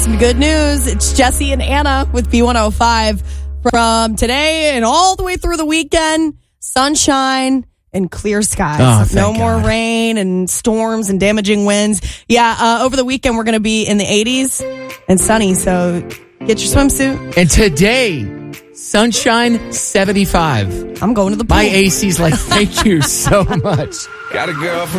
Some good news. It's Jesse and Anna with B105 from today and all the way through the weekend. Sunshine and clear skies. No more rain and storms and damaging winds. Yeah, over the weekend we're going to be in the 80s and sunny, so get your swimsuit. And today, sunshine 75. I'm going to the pool. My AC's like, thank you so much. Got a girl from